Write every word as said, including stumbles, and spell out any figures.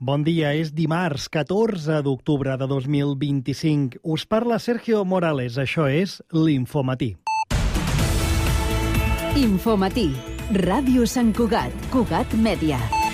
Bon dia, és dimarts, catorze d'octubre de dos mil vint-i-cinc. Us parla Sergio Morales, això és l'Infomatí. Infomatí, Ràdio Sant Cugat, Cugat Mèdia.